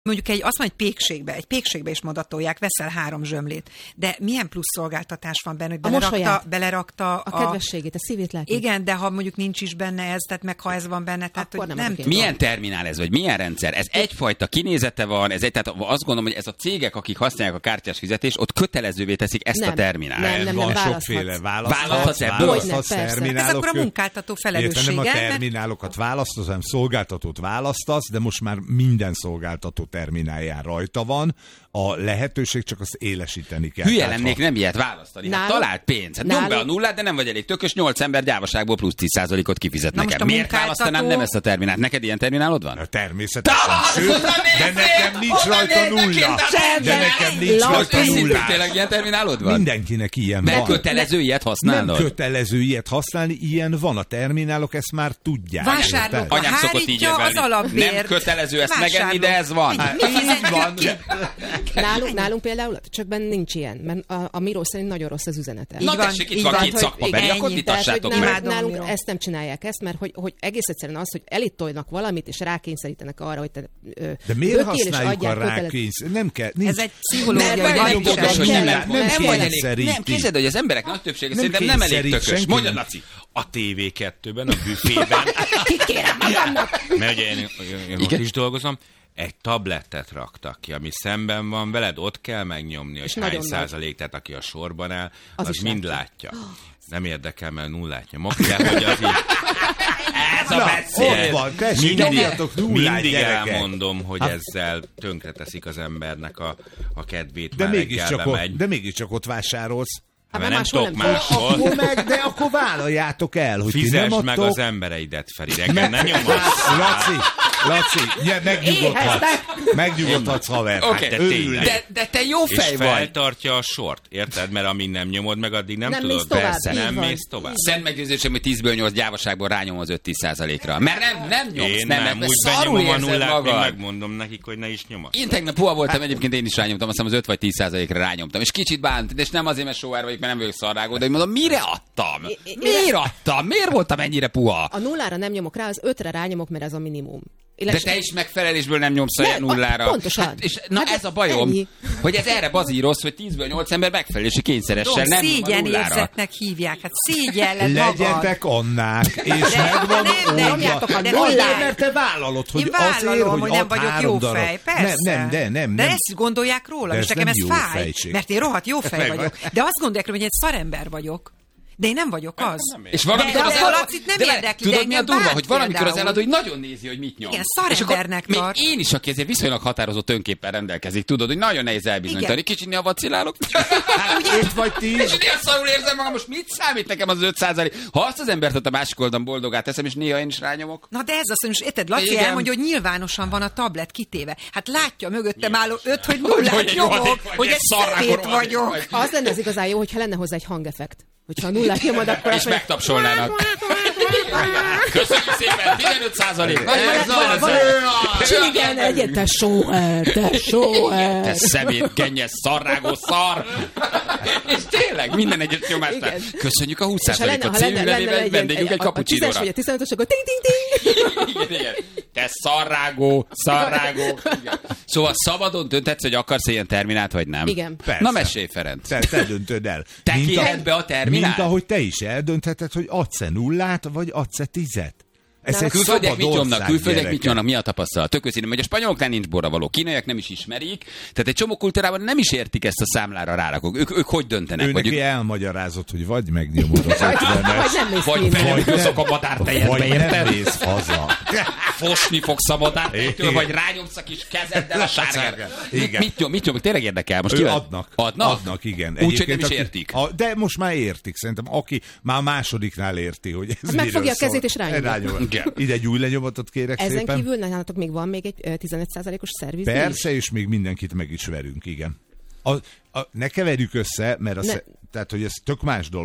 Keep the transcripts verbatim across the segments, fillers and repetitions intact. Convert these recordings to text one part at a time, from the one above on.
Mondjuk egy, azt mondja, egy pékségbe, egy pékségbe is modatolják, veszel három zsömlét. De milyen plusz szolgáltatás van benne, hogy belerakta, belerakta a, a kedvességét, a szívét, lelkét. Igen, de ha mondjuk nincs is benne ez, tehát meg ha ez van benne, tehát hogy nem, nem tudom. Milyen terminál ez, vagy milyen rendszer? Ez egyfajta kinézete van, ez egy, tehát azt gondolom, hogy ez a cégek, akik használják a kártyás fizetést, ott kötelezővé teszik ezt nem, a terminált. Nem, nem, van nem, sokféle választhatsz, választhatsz terminálok. Ez akkor a munkáltató felelőssége. Nem a terminálokat választasz, hanem szolgáltatót választasz, de most már minden szolgáltató terminálján rajta van, a lehetőség csak azt élesíteni kell. Hülye lennék nem ilyet választani. Hát nálunk, talált pénz. Hát nyomd be a nullát, de nem vagy elég tökös, nyolc ember gyávaságból plusz tíz százalékot kifizet Na nekem. Miért választanám nem ezt a terminált? Neked ilyen terminálod van? Természetesen. Sőt, de nekem nincs rajta nulla. De nekem nincs rajta nulla. Tényleg ilyen terminálod van? Mindenkinek ilyen van. Nem kötelező ilyet használnod? Nem kötelező ilyet használni, ilyen van. A terminálok, ezt már tudják. Vásárlók, anyám szokott így érvelni. Nem kötelező ezt megenni, de ez van. Így van. Nálunk, nálunk például csak benne nincs ilyen, mert a, a Miró szerint nagyon rossz az üzenete. Na tessék, itt van két szakmabeli, akkor titassátok meg. Nálunk, nálunk ezt nem csinálják ezt, mert hogy, hogy egész egyszerűen az, hogy elitolnak valamit, és rákényszerítenek arra, hogy te ö, de miért használjuk a rákényszer? Nem kell. Ez egy pszichológiai meggyőzés. Nem, képzeld, hogy az emberek nagy többsége szerintem nem elég tökös. Mondjad, Laci. A té vé kettőben, a büfében. Kikérem magamnak! Mert ugye én, én ott is dolgozom. Egy tablettet raktak ki, ami szemben van veled, ott kell megnyomni, hogy hány százalék, tehát aki a sorban áll, az, az mind látja. látja. Nem érdekel, mert nullát nyomok, de hogy az így... Ez a beszél! Mindig, mindig elmondom, hogy hát, ezzel tönkreteszik az embernek a, a kedvét, de már mégiscsak ott, megy. De mégiscsak ott vásárolsz. Hát, mert nem tudok máshol. Akkor meg, de akkor vállaljátok el, hogy fizesd ti nem adtok. meg az embereidet, Feri, reggel ne nyomasz. Laci, Laci, ja, megnyugodhatsz. Megnyugodhatsz, haver. Okay. Hát, de, de, de te jó fej és vagy. És feltartja a sort, érted? Mert amíg nem nyomod meg, addig nem, nem tudod. Tovább, persze, nem van. Mész tovább. Szent meggyőződésem, hogy tízből nyolc gyávaságból rányom az öt-tíz százalékra. Mert nem, nem nyomsz, én nem, nem, mert úgy szarul benyomom a érzed nullát, magad. megmondom nekik, hogy ne is nyomasz. Én tegnap puha voltam, egyébként én is rányomtam, azt hiszem az öt vagy tíz százalékra rányomtam. És kicsit bánt, és nem azért, mert sóvár vagyok, mert nem vagyok szarrágó, de mondom, mire adtam? Miért adtam? Miért voltam ennyire puha? A nullára nem nyomok rá, az ötre rányomok, mert ez a minimum. De te is megfelelésből nem nyomsz a nullára. Pontosan. Hát, és, na hát ez a bajom, ennyi. Hogy ez erre bazíroz, hogy tízből nyolc ember megfelelési kényszeresen nem szégyenérzetnek hívják, hát szégyelled magad. Legyetek Annák, és megvan oldva. Azért, mert te vállalod, hogy azért, hogy, hogy nem vagyok jó fej, persze. Nem, nem, de nem. De ezt gondolják róla, és nekem ez fáj, mert én rohadt jó fej vagyok. De azt gondolják, hogy egy szarember vagyok. De én nem vagyok az. Nem és valamikor de az eladó, nem de érdekli, tudod, mi a durva, hogy valamikor például. az eladó, hogy nagyon nézi, hogy mit nyom. Igen, szarembernek tart. Még én is, aki ezért viszonylag határozott önképpen rendelkezik, tudod, hogy nagyon nehéz elbizonyítani. Kicsit néha vacilálok. Hát, öt vagy tíz. És néha szarul érzem magam, most mit számít nekem az öt százalék? Ha azt az embert ott a másik oldalon boldogát teszem, és néha én is rányomok. Na de ez az, hogy most érted, Laci elmondja, hogy nyilvánosan van a tablet kitéve. Hát látja mögöttem álló öt, hogy nullát nyomok, hogy egy szemét vagyok. Az lenne az igazán jó, hogyha lenne hozzá egy hangeffekt. Hogyha a nullát nyomod, akkor... És megtapsolnának. Köszönjük szépen, tizenöt százalék. Igen, egyet, te sóher, te sóher. Te szemét, kenyes, szarrágó, szar. És tényleg, minden egyes nyomásnál. Köszönjük a húsz százalékot. Cíművelével vendégünk egy kapucsinóra. A tízes vagy a tizenötös, akkor ting-ting-ting. Te szarrágó, szarrágó. Szóval szabadon döntetsz, hogy akarsz ilyen terminált, vagy nem? Igen. Na mesélj, Ferenc. Te, te döntöd el. Te kérhed be a terminált? Mint ahogy te is eldöntheted, hogy adsz-e nullát, vagy adsz-e tizet. Ez egy külföldiek mit nyomnak, külföldiek mit nyomnak, mi a tapasztalat? Tök őszintén, hogy a spanyoloknál nincs borravaló, kínaiak nem is ismerik, tehát egy csomó kultúrában nem is értik ezt a számlára rárakok. Ők, ők hogy döntenek? Ő neki elmagyarázott, hogy vagy megnyomod az ötvenet, vagy felhőzök a madártejedbe, érted? Nem mész haza. Fosni fogsz a madártejedtől, vagy rányomsz a kis kezeddel a sárgát. Mit nyom, mit nyom, tényleg érdekel? Most adnak. Adnak? Adnak, igen. Úgy, hogy nem is értik. De most már értik, szerintem. Aki már a másodiknál érti, hogy ez megfogja a kezét és rányom. Ide egy új lenyomatot kérek Ezen szépen. Ezen kívül nálatok még van még egy tizenöt százalékos szervizdíj? Persze, és még mindenkit meg is verünk, igen. A, a, ne keverjük össze, mert az, ne. tehát, hogy ez tök más dolog,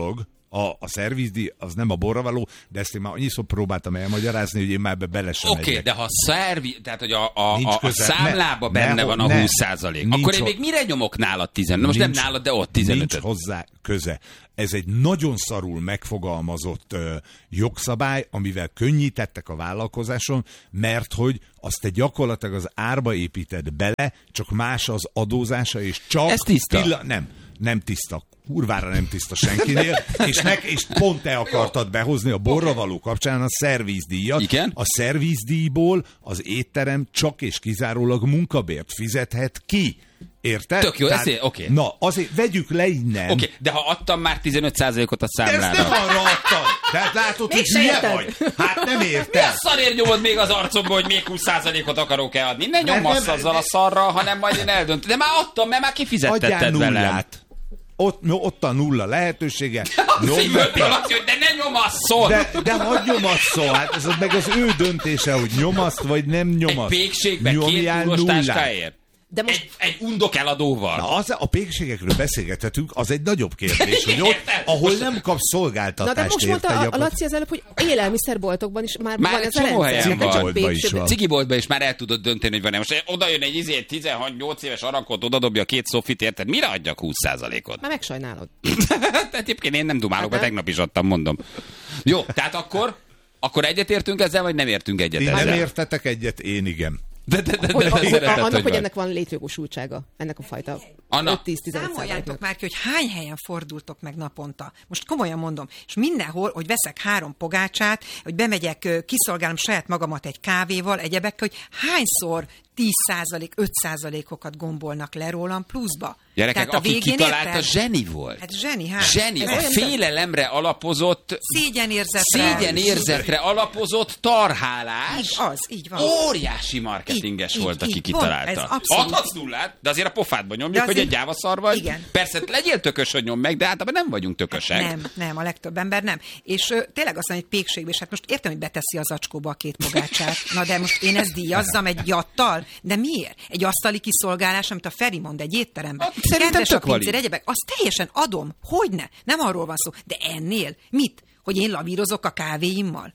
A, a szervizdíj az nem a borra való, de ezt én már annyiszor próbáltam elmagyarázni, hogy én már be bele sem Oké, okay, de ha szervi, tehát hogy a, a, a, a számlába ne, benne ne, van a ne, húsz százalék, akkor én még mire nyomok nálad tizenöt? Most nincs, nem nálad, de ott tizenöt. Nincs hozzá köze. Ez egy nagyon szarul megfogalmazott uh, jogszabály, amivel könnyítettek a vállalkozáson, mert hogy azt te gyakorlatilag az árba építed bele, csak más az adózása, és csak... Ez tiszta? Pilla- nem, nem tiszta. Kurvára nem tiszta senkinél, és, nek, és pont te akartad behozni a borra való kapcsán a szervízdíjat. Igen? A szervízdíjból az étterem csak és kizárólag munkabért fizethet ki. Érted? Tök jó, oké. Okay. Na, azért vegyük le innen. Oké, okay, de ha adtam már tizenöt százalékot a számlára. De ezt nem arra adtam. Tehát látod, hogy hülye vagy. Hát nem érted. Mi a szarért nyomod még az arcomba, hogy még húsz százalékot akarok-e adni? Ne nyomasz azzal a szarra, hanem majd én eldöntöm. De már adtam, mert már kifizettetted velem. Ott, ott a nulla lehetősége. Szívődtél azt, hogy de ne nyomasszon! De, de hadd nyomasszon, hát ez meg az ő döntése, hogy nyomaszt vagy nem nyomaszt. Egy pékségben két túros táskáért. De most... Egy, egy undok eladóval. Na, az, a pékségekről beszélgethetünk, az egy nagyobb kérdés, hogy ott, ahol nem kapsz szolgáltatást. Na de most mondta a, a Laci az előbb, hogy élelmiszerboltokban is már, már van ez a rendszer. Cigiboltban is van. Cigiboltban is már el tudod dönteni, hogy van-e. Most oda jön egy izé, tizenhat-nyolc éves arakot, odadobja két szofit, érted? Mire adjak húsz százalékot? Már megsajnálod. Tehát egyébként én nem dumálok, mert tegnap is adtam, mondom. Jó, tehát akkor, akkor egyetértünk ezzel, vagy nem értünk egyet ezzel? Nem értetek egyet, én igen. De, de, de, hogy, de, de szeretett, annak, hogy, hogy ennek van létjogosultsága, ennek a fajta öt-tíz-tizenöt Számoljátok már ki, hogy hány helyen fordultok meg naponta. Most komolyan mondom, és mindenhol, hogy veszek három pogácsát, hogy bemegyek, kiszolgálom saját magamat egy kávéval, egyebekkel, hogy hányszor tíz százalék, öt százalékokat gombolnak le rólam pluszba. Gyerekek, a aki kitalálta, zseni volt. Hát zseni, hát. Zseni, a félelemre alapozott... Szégyenérzetre. Szégyenérzetre alapozott tarhálás. Így az, így van. Óriási marketinges így, volt, így, aki így, kitalálta. Adhatsz nullát, de azért a pofádba nyomjuk, hogy egy gyávaszar vagy. Igen. Persze, legyél tökös, hogy nyom meg, de általában nem vagyunk tökösek. Nem, nem, a legtöbb ember nem. És ö, tényleg azt mondja, hogy pékségbe, és hát most értem, hogy beteszi az acskóba a két pogácsát. Na de most én ezt díjazzam egy gyattal? De miért? Egy asztali kiszolgálás, amit a Feri mond egy étteremben. Kedves a pincér, egyebek, azt teljesen adom. Hogyne? Nem arról van szó. De ennél mit? Hogy én lavírozok a kávéimmal?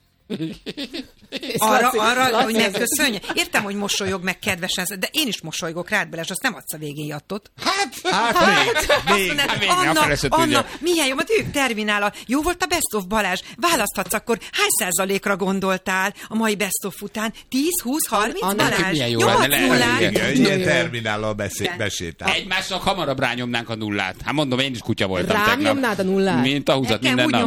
Arra, arra hogy megköszönje. Értem, hogy mosolyog meg kedvesen, de én is mosolygok rád, Balázs, azt nem adsz a végén jattot. Hát, hát, hát még, még, hát, még Anna, Anna, milyen jó, mert ők terminálal. Jó volt a Best of Balázs. Választhatsz akkor, hány százalékra gondoltál a mai Best of után? tíz, húsz, harminc, Anna, Balázs? Nyomhatsz nullát? Ilyen terminállal besétál. Egymásnak hamarabb rányomnánk a nullát. Hát mondom, én is kutya voltam tegnap. Rám nyomnád a nullát? Mint a húzat minden nap.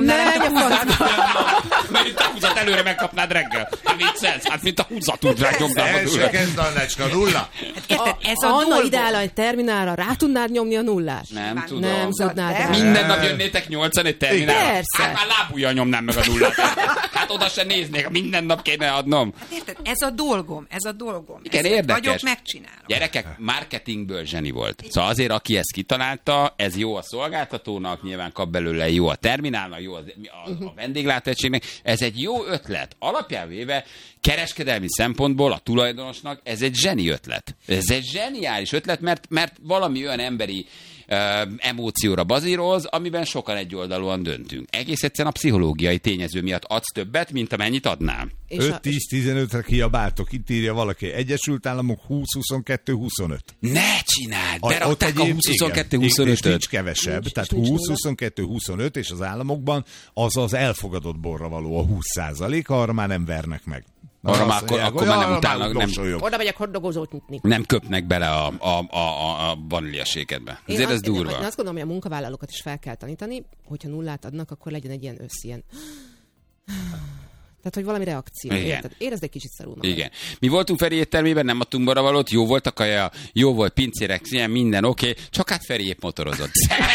Mint a húzat előre megkapnád reggel. Hát viccelsz, hát mint a húzat úgy rágyomnám a nullát. Első kezdalnácska nulla. Hát ez a Anna ideál egy terminálra, rá tudnád nyomni a nullát? Nem tudom. Nem tudnád rá. Minden nap jönnétek nyolcan egy terminálra. Persze. Hát már lábujjal nyomnám meg a nullát. Hát oda se néznék, minden nap kéne adnom. Hát érted, ez a dolgom, ez a dolgom. Igen, érdekes. Vagyok, megcsinálom. Gyerekek, marketingből zseni volt. Szóval azért, aki ezt kitalálta, ez jó a szolgáltatónak, nyilván kap belőle, jó a terminálnak, jó a, a, a vendéglátóegységnek. Ez egy jó ötlet. Alapján véve, kereskedelmi szempontból a tulajdonosnak ez egy zseni ötlet. Ez egy zseniális ötlet, mert, mert valami olyan emberi uh, emócióra bazíroz, amiben sokan egyoldalúan döntünk. Egész egyszerűen a pszichológiai tényező miatt adsz többet, mint amennyit adnál. öt-tíz-tizenötre kiabáltok, itt írja valaki. Egyesült Államok húsz huszonkettő huszonöt. Ne csináld! Berakták a húsz huszonkettő huszonötöt. Nincs kevesebb, nincs, tehát húsz huszonkettő huszonöt, és az államokban az az elfogadott borra való a húsz százalék, arra már nem vernek meg. Na, arra már akkor, akkor már nem utálnak, nem, oda megyek hotdogozót nyitni. Nem köpnek bele a, a, a, a vaníliasékedbe. Ezért ez durva. Én azt gondolom, hogy a munkavállalókat is fel kell tanítani, hogyha nullát adnak, akkor legyen egy ilyen össz, ilyen... Tehát, hogy valami reakció. Érted? Érezd egy kicsit szarulnak. Igen. Mi voltunk Feri éttermében, nem adtunk baravalót, jó volt a kaja, jó volt pincérek, ilyen minden oké, okay, csak hát Feri épp motorozott.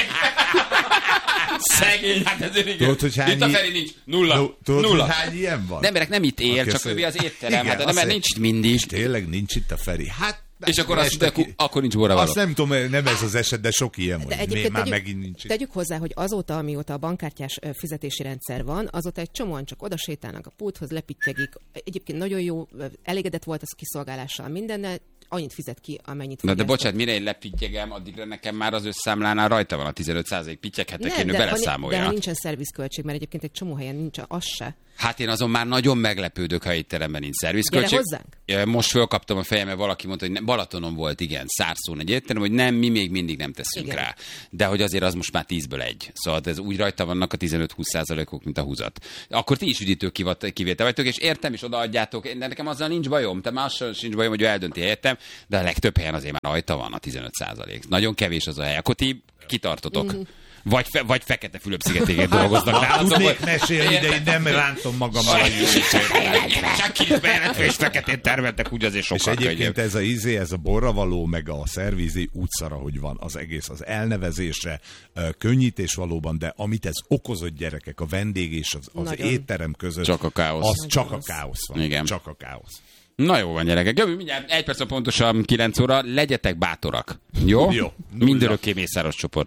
Szegény, hát ezért igen. Tudod, hogy hány... Itt a Feri nincs. Nulla. No, tudod, nulla. Hogy hány ilyen van? Nem, mert nem itt él, csak ő az étterem. Igen, hát, de mert nincs itt mindig. Tényleg nincs itt a Feri. Hát, és akkor azt mondja, ki... akkor nincs borravaló. Azt nem tudom, nem ez az eset, de sok ilyen van. Már tegyük, megint nincs. Tegyük hozzá, hogy azóta, amióta a bankkártyás fizetési rendszer van, azóta egy csomóan csak oda sétálnak a pulthoz, lepittyegik. Egyébként nagyon jó, elégedett volt az a kiszolgálással mindennel. annyit fizet ki, amennyit Na de bocsánat, mire én lepittyegem, addigra nekem már az összszámlánál rajta van a tizenöt százalék, pittyeghetek, én ő beleszámolja. De ha nincsen szervizköltség, mert egyébként egy csomó helyen nincs, az se. Hát én azon már nagyon meglepődök, ha étteremben nincs szervizköltség. Gyere hozzánk. Most fölkaptam a fejem, mert valaki mondta, hogy ne, Balatonon volt, igen, Szárszón egy étterem, hogy nem, mi még mindig nem teszünk igen. rá. De hogy azért az most már tízből egy. Szóval ez úgy rajta vannak a tizenöt-húsz százalékok, mint a húzat. Akkor ti is üdítő kivétel vagytok, és értem, és odaadjátok, de nekem azzal nincs bajom, te más sincs bajom, hogy ő eldönti helyettem, de a legtöbb helyen azért már rajta van a tizenöt százalék. Nagyon kevés az a hely. Akkor ti kitartotok. Mm-hmm. Vagy, fe, vagy Fekete-Fülöp-szigetéken dolgoznak nálatok. Tudnék mesélni, de én nem rántom magam a Csak két bejelentve és feketén termeltek, úgy azért sokkal könnyebb. És egyébként ez a izé, ez a borravaló, meg a szervízi útszara, hogy van az egész, az elnevezése, könnyítés valóban, de amit ez okozott gyerekek, a vendég és az, az étterem között, csak a káosz. Az csak a káosz van. Igen. Csak a káosz. Na jó van, gyerekek. Jövő mindjárt egy perc pontosan kilenc óra. Legyetek bátorak. Jó? Jó. Mindörökké mészáros csoport.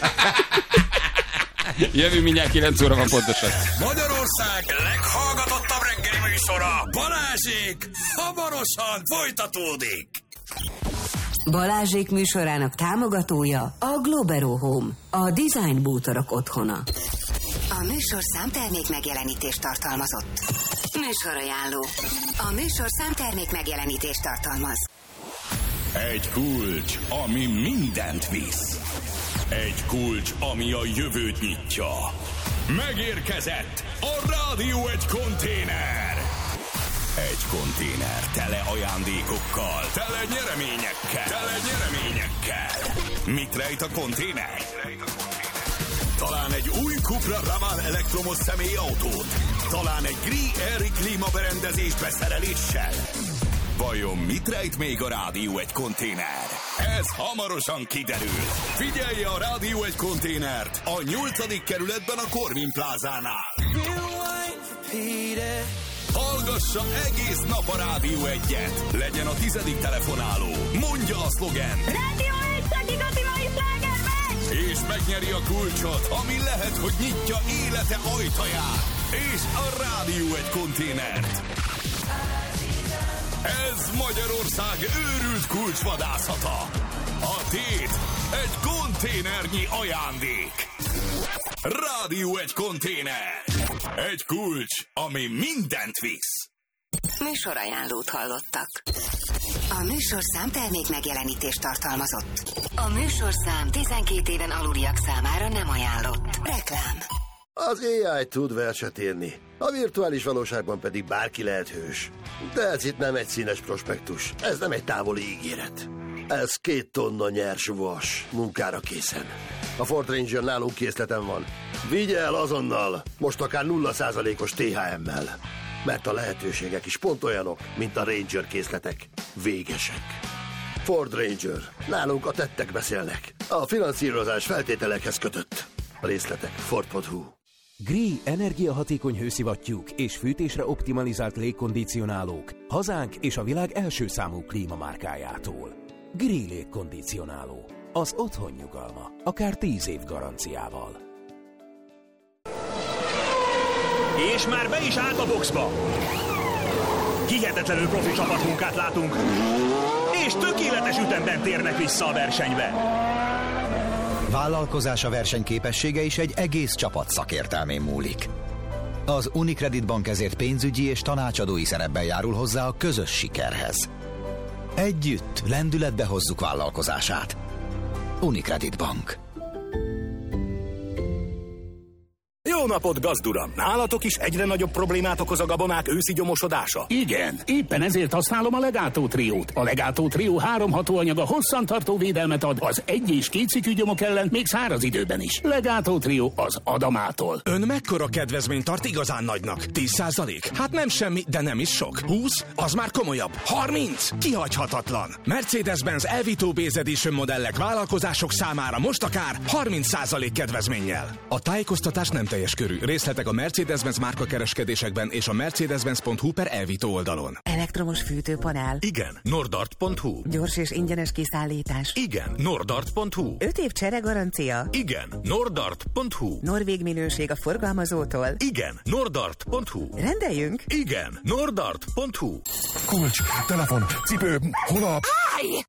Jövő mindjárt kilenc óra van pontosan. Magyarország leghallgatottabb reggeli műsora. Balázsék hamarosan folytatódik. Balázsék műsorának támogatója a Globero Home, a design bútorok otthona. A műsor számtermék megjelenítést tartalmazott. Műsorajánló. A műsor számtermék megjelenítést tartalmaz. Egy kulcs, ami mindent visz. Egy kulcs, ami a jövőt nyitja. Megérkezett a Rádió egy konténer. Egy konténer tele ajándékokkal, tele nyereményekkel, tele nyereményekkel. Mit rejt a konténer? Talán egy új Cupra Ravan elektromos személyautót. Talán egy Gree-Air klímaberendezés beszereléssel. Vajon mit rejt még a Rádió egy konténer? Ez hamarosan kiderül. Figyelje a Rádió egy konténert a nyolcadik kerületben a Corvin plázánál. Hallgassa egész nap a Rádió egyet. Legyen a tizedik telefonáló. Mondja a szlogen. Rádió egy szakigati mai slágermegy! És megnyeri a kulcsot, ami lehet, hogy nyitja élete ajtaját. És a Rádió egy konténert. Ez Magyarország őrült kulcsvadászata. A tét egy konténernyi ajándék. Rádió egy konténer. Egy kulcs, ami mindent visz. Műsorajánlót hallottak. A műsor számtermék megjelenítést tartalmazott. A műsorszám tizenkét éven aluliak számára nem ajánlott. Reklám. Az á i tud verset írni, a virtuális valóságban pedig bárki lehet hős. De ez itt nem egy színes prospektus, ez nem egy távoli ígéret. Ez két tonna nyers vas, munkára készen. A Ford Ranger nálunk készleten van. Vigye el azonnal, most akár nulla százalékos té há emmel. Mert a lehetőségek is pont olyanok, mint a Ranger készletek. Végesek. Ford Ranger. Nálunk a tettek beszélnek. A finanszírozás feltételekhez kötött. A részletek ford pont hu. Gree energiahatékony hőszivattyúk és fűtésre optimalizált légkondicionálók hazánk és a világ első számú klímamárkájától. Gree légkondicionáló. Az otthon nyugalma. Akár tíz év garanciával. És már be is állt a boxba. Hihetetlenül profi csapatmunkát látunk. És tökéletes ütemben térnek vissza a versenybe. Vállalkozása versenyképessége is egy egész csapat szakértelmén múlik. Az Unicredit Bank ezért pénzügyi és tanácsadói szerepben járul hozzá a közös sikerhez. Együtt lendületbe hozzuk vállalkozását. Unicredit Bank. Jó napot, gazduram! Nálatok is egyre nagyobb problémát okoz a gabonák őszi gyomosodása? Igen, éppen ezért használom a Legato Triót. A Legato Trió három hatóanyaga hosszantartó védelmet ad az egy- és kétszikű gyomok ellen, még száraz időben is. Legato Trió az Adamától. Ön mekkora kedvezményt tart igazán nagynak? tíz százalék? Hát nem semmi, de nem is sok. húsz? Az már komolyabb. harminc? Kihagyhatatlan. Mercedes-Benz Elvito Base Edition modellek vállalkozások számára most akár harminc százalék kedvezménnyel. A tájékoztatás nem teljes Széles körű. Részletek a Mercedes-Benz márka kereskedésekben és a mercedes-benz pont hu per elvitó oldalon. Elektromos fűtőpanel. Igen. Nordart pont hu. Gyors és ingyenes kiszállítás. Igen. Nordart pont hu. öt év csere garancia. Igen. Nordart pont hu. Norvég minőség a forgalmazótól. Igen. Nordart pont hu. Rendeljünk. Igen. Nordart pont hu. Kulcs, telefon, cipő, hol a... Állj!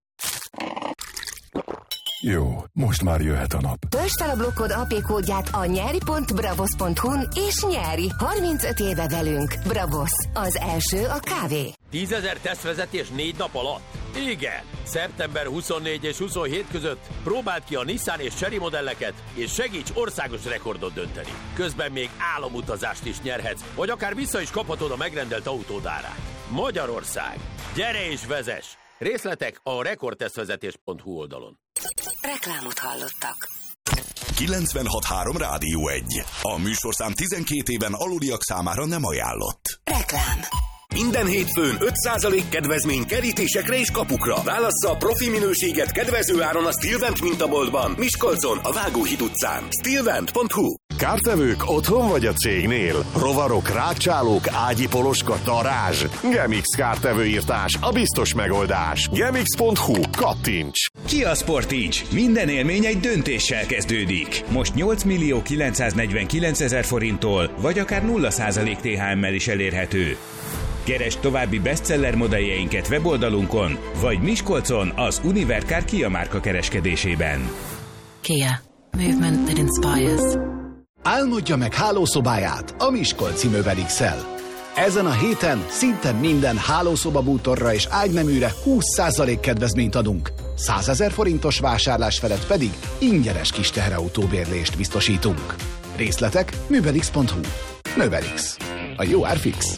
Jó, most már jöhet a nap. Töltsd fel a blokkod á pé kódját a nyeri pont bravos pont hu-n és nyeri. harmincöt éve velünk. Bravos, az első a kávé. tízezer tesztvezetés négy nap alatt? Igen! szeptember huszonnégy és huszonhét között próbáld ki a Nissan és Chery modelleket, és segíts országos rekordot dönteni. Közben még álomutazást is nyerhetsz, vagy akár vissza is kaphatod a megrendelt autód árát. Magyarország! Gyere és vezess! Részletek a rekordtesztvezetés pont hu oldalon. Reklámot hallottak. kilencvenhat három Rádió egy. A műsorszám tizenkét éven aluliak számára nem ajánlott. Reklám. Minden hétfőn öt százalék kedvezmény kerítésekre és kapukra. Válassza a profi minőséget kedvező áron a Stilvent mintaboltban, Miskolcon, a Vágóhíd utcán. Stilvent pont hu. Kártevők otthon vagy a cégnél? Rovarok, rákcsálók, ágyi poloska, darázs. Gemix kártevőírtás, a biztos megoldás. gemix pont hu. Kattints! Kia Sportage. Minden élmény egy döntéssel kezdődik. Most nyolc millió kilencszáznegyvenkilencezer forinttól, vagy akár nulla százalék té há emmel is elérhető. Keresd további bestseller modelljeinket weboldalunkon, vagy Miskolcon az Univercar Kia márka kereskedésében. Kia. Movement that inspires. Álmodja meg hálószobáját a Miskolci Möbelix-el. Ezen a héten szinte minden hálószoba bútorra és ágyneműre húsz százalék kedvezményt adunk. százezer forintos vásárlás felett pedig ingyenes kis teherautóbérlést biztosítunk. Részletek möbelix pont hu. Möbelix. A jó ár fix.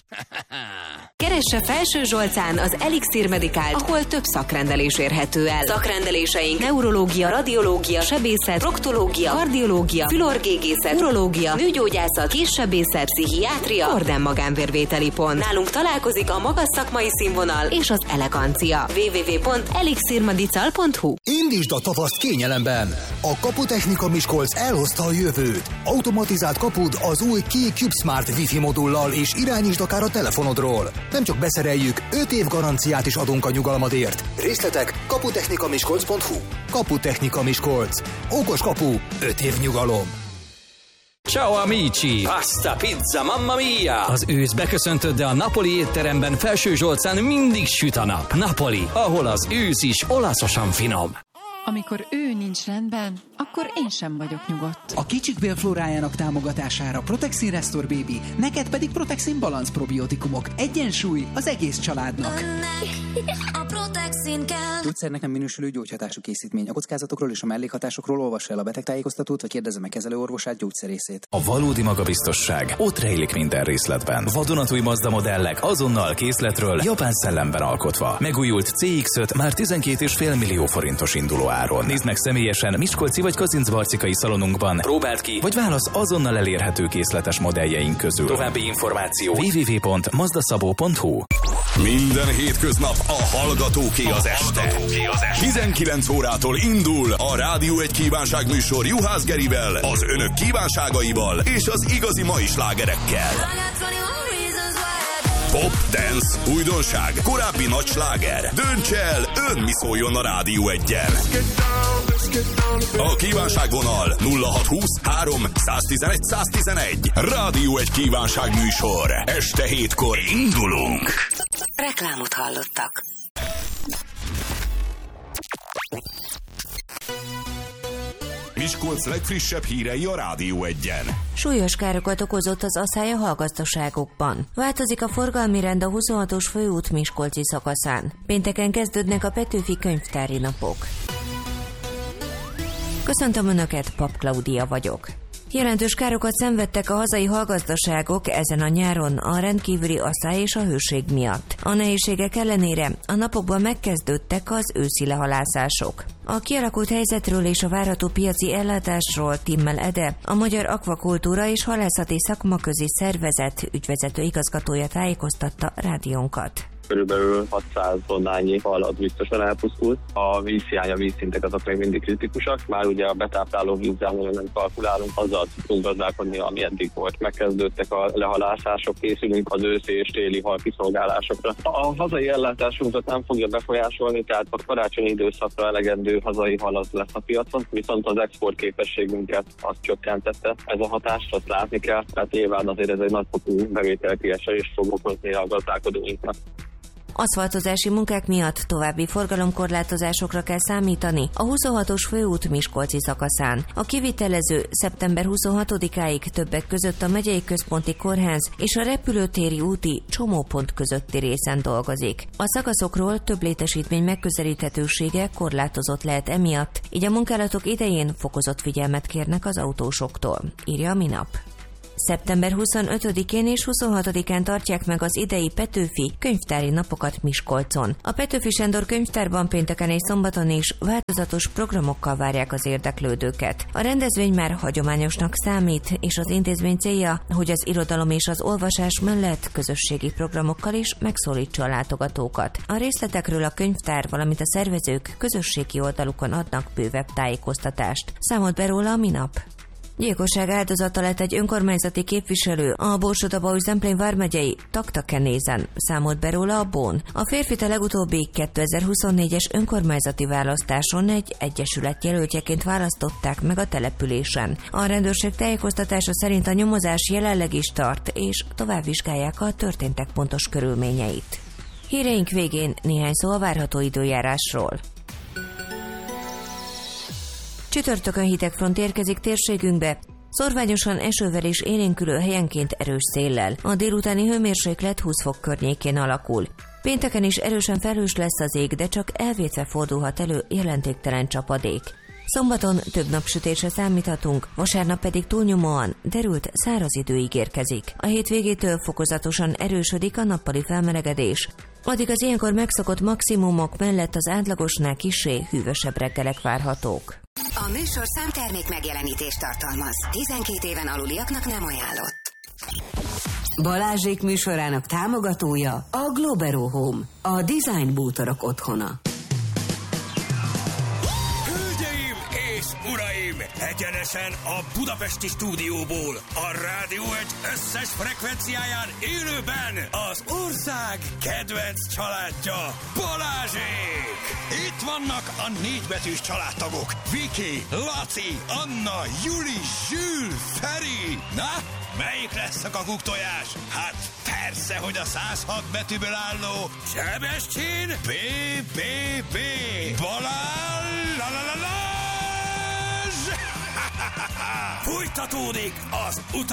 Keresse Felső Zsolcán az Elixir Medikált, ahol több szakrendelés érhető el. Szakrendeléseink neurológia, radiológia, sebészet, proktológia, kardiológia, fülorgégészet, urológia, nőgyógyászat, késsebészet, pszichiátria, Orden magánvérvételi pont. Nálunk találkozik a magas szakmai színvonal és az elegancia. double-u double-u double-u pont elixir medical pont hu. Indítsd a tavaszt kényelemben! A Kaputechnika Miskolc elhozta a jövőt. Automatizált kapud az új Key CubeSmart Wi-Fi modullal, és irányítsd akár a telefonodról. Nem csak beszereljük, öt év garanciát is adunk a nyugalmadért. Részletek kaputechnika miskolc pont hu. Kaputechnika Miskolc. Okos kapu, öt év nyugalom. Ciao amici! Pasta, pizza, mamma mia! Az ősz beköszöntött, de a napoli étteremben Felső Zsolcán mindig süt a nap. Napoli, ahol az ősz is olaszosan finom. Amikor ő nincs rendben, akkor én sem vagyok nyugodt. A kicsik bélflórájának támogatására Protexin Restore Baby, neked pedig Protexin Balance probiotikumok. Egyensúly az egész családnak. A Protexin kell. Gyógyszernek nem minősülő gyógyhatású készítmény. A kockázatokról és a mellékhatásokról olvassa el a betegtájékoztatót, vagy kérdezze meg kezelőorvosát, gyógyszerészét. A valódi magabiztosság ott rejlik minden részletben. Vadonatúj Mazda modellek azonnal készletről, japán szellemben alkotva. Megújult cé iksz öt már tizenkét egész öt millió forintos induló áron. Nézd meg személyesen Miskolci vagy Kazincbarcikai szalonunkban. Próbáld ki, vagy válasz azonnal elérhető készletes modelljeink közül. További információ double-u double-u double-u pont mazda szabó pont hu. Minden hétköznap a Hallgatóké az este. tizenkilenc órától indul a Rádió egy kívánságműsor Juhász Gerivel, az önök kívánságaival és az igazi mai slágerekkel. Pop, dance, újdonság, korábbi nagy sláger. Dönts el, ön mi szóljon a Rádió egyen. A kívánságvonal nulla hat húsz három száztizenegy száztizenegy. Rádió egy kívánságműsor. Este hétkor indulunk. Reklámot hallottak. Miskolc legfrissebb hírei a Rádió egyen. Súlyos károkat okozott az aszály a hallgazdaságokban. Változik a forgalmi rend a huszonhatos főút miskolci szakaszán. Pénteken kezdődnek a Petőfi könyvtári napok. Köszöntöm Önöket, Pap Klaudia vagyok. Jelentős károkat szenvedtek a hazai hallgazdaságok ezen a nyáron a rendkívüli aszály és a hőség miatt. A nehézségek ellenére a napokban megkezdődtek az őszi lehalászások. A kialakult helyzetről és a várható piaci ellátásról Timmel Ede, a Magyar Akvakultúra és Halászati Szakmaközi Szervezet ügyvezető igazgatója tájékoztatta rádiónkat. körülbelül hatszáz tonnányi hal az biztosan elpusztult. A vízhiány, a vízszintek azok még mindig kritikusak, már ugye a betápláló vízzel nagyon nem kalkulálunk, azzal tudunk gazdálkodni, ami eddig volt. Megkezdődtek a lehalászások, készülünk az őszi és téli hal kiszolgálásokra. A hazai ellátásunkat nem fogja befolyásolni, tehát a karácsonyi időszakra elegendő hazai hal az lesz a piacon, viszont az export képességünket azt csökkentette. Ez a hatást azt látni kell, tehát nyilván azért ez egy nagyfokú bevételkiesést fog okozni a gazdálkodóinknak. Aszfaltozási munkák miatt további forgalomkorlátozásokra kell számítani a huszonhatos főút Miskolci szakaszán. A kivitelező szeptember huszonhatodikáig többek között a megyei központi kórház és a repülőtéri úti csomópont közötti részen dolgozik. A szakaszokról több létesítmény megközelíthetősége korlátozott lehet emiatt, így a munkálatok idején fokozott figyelmet kérnek az autósoktól, írja a Minap. szeptember huszonötödikén és huszonhatodikán tartják meg az idei Petőfi könyvtári napokat Miskolcon. A Petőfi Sándor könyvtárban pénteken és szombaton is változatos programokkal várják az érdeklődőket. A rendezvény már hagyományosnak számít, és az intézmény célja, hogy az irodalom és az olvasás mellett közösségi programokkal is megszólítsa a látogatókat. A részletekről a könyvtár, valamint a szervezők közösségi oldalukon adnak bővebb tájékoztatást. Számolt be róla a Minap. Gyilkosság áldozata lett egy önkormányzati képviselő a Borsod-Abaúj-Zemplén vármegyei Taktakenézen, számolt be róla a Bón. A férfit a legutóbbi kétezer-huszonnégyes önkormányzati választáson egy egyesület jelöltjeként választották meg a településen. A rendőrség tájékoztatása szerint a nyomozás jelenleg is tart, és tovább vizsgálják a történtek pontos körülményeit. Híreink végén néhány szó a várható időjárásról. Csütörtökön hideg front érkezik térségünkbe, szorványosan esővel és élénkülő helyenként erős széllel. A délutáni hőmérséklet húsz fok környékén alakul. Pénteken is erősen felhős lesz az ég, de csak elvétve fordulhat elő jelentéktelen csapadék. Szombaton több napsütésre számíthatunk, vasárnap pedig túlnyomóan derült száraz idő ígérkezik. A hét végétől fokozatosan erősödik a nappali felmelegedés. Addig az ilyenkor megszokott maximumok mellett az átlagosnál kissé hűvösebb reggelek várhatók. A műsorszám termék megjelenítést tartalmaz. tizenkét éven aluliaknak nem ajánlott. Balázsék műsorának támogatója a Globero Home, a design bútorok otthona. Hölgyeim és uraim, egyenesen a budapesti stúdióból, a Rádió egy összes frekvenciáján élőben az ország kedvenc családja, Balázsék! Itt vannak a négybetűs családtagok, Viki, Laci, Anna, Juli, Zsül, Feri. Na, melyik lesz a kakuktojás? Hát persze, hogy a száz hat betűből álló Sebestyén bé bé bé Balázs! Fújtatódik az utazás!